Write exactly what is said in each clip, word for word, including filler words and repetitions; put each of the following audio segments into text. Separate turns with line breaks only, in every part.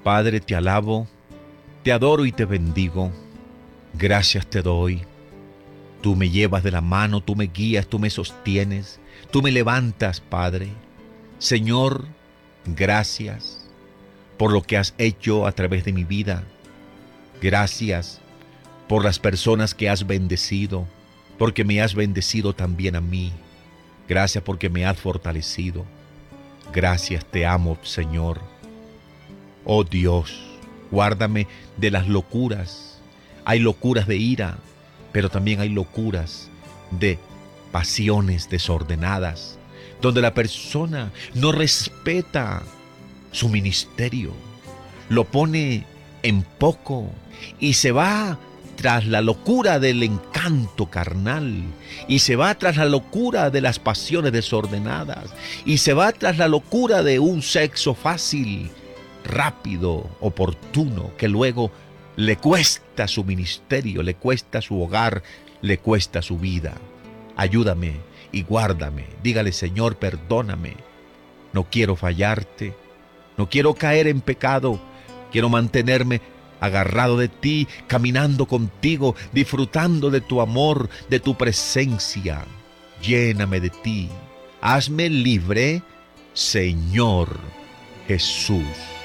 Padre, te alabo, te adoro y te bendigo. Gracias te doy. Tú me llevas de la mano, tú me guías, tú me sostienes, tú me levantas, Padre. Señor, gracias por lo que has hecho a través de mi vida. Gracias por las personas que has bendecido, porque me has bendecido también a mí. Gracias porque me has fortalecido. Gracias, te amo, Señor. Oh Dios, guárdame de las locuras. Hay locuras de ira, pero también hay locuras de pasiones desordenadas, donde la persona no respeta su ministerio, lo pone en poco y se va tras la locura del encanto carnal, y se va tras la locura de las pasiones desordenadas, y se va tras la locura de un sexo fácil, rápido, oportuno, que luego le cuesta su ministerio, le cuesta su hogar, le cuesta su vida. Ayúdame y guárdame. Dígale: Señor, perdóname. No quiero fallarte, no quiero caer en pecado, quiero mantenerme agarrado de ti, caminando contigo, disfrutando de tu amor, de tu presencia. Lléname de ti. Hazme libre, Señor Jesús.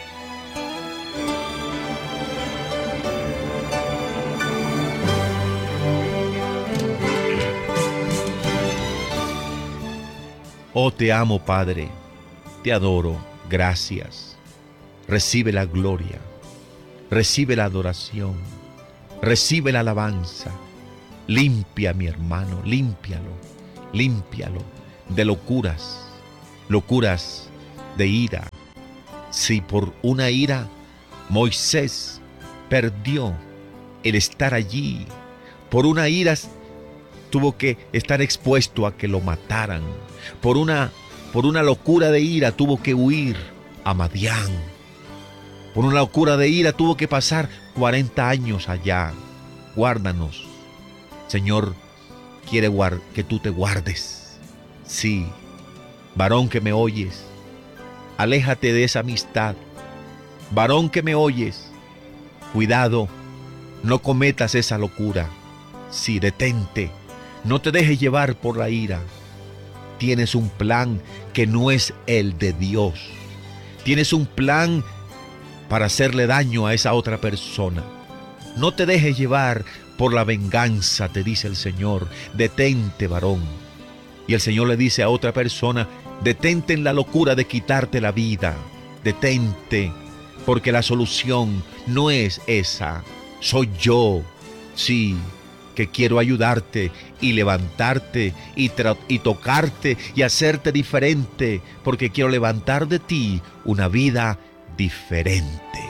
Oh, te amo, Padre, te adoro, gracias. Recibe la gloria, recibe la adoración, recibe la alabanza. Limpia a mi hermano, límpialo, límpialo de locuras, locuras de ira. Si por una ira Moisés perdió el estar allí, por una ira tuvo que estar expuesto a que lo mataran. Por una, por una locura de ira tuvo que huir a Madián. Por una locura de ira tuvo que pasar cuarenta años allá. Guárdanos. Señor, quiere guard- que tú te guardes. Sí, varón que me oyes, aléjate de esa amistad. Varón que me oyes, cuidado, no cometas esa locura. Sí, detente. No te dejes llevar por la ira. Tienes un plan que no es el de Dios. Tienes un plan para hacerle daño a esa otra persona. No te dejes llevar por la venganza, te dice el Señor. Detente, varón. Y el Señor le dice a otra persona: detente en la locura de quitarte la vida. Detente, porque la solución no es esa. Soy yo. Sí, que quiero ayudarte y levantarte y, tra- y tocarte y hacerte diferente, porque quiero levantar de ti una vida diferente.